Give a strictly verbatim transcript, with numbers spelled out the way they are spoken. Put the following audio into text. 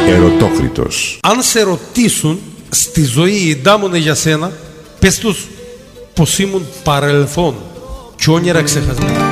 Ερωτόκριτος. Αν σε ρωτήσουν στη ζωή οι ντάμονε για σένα, πες τους πως ήμουν παρελθόν και όνειρα ξεχασμένα.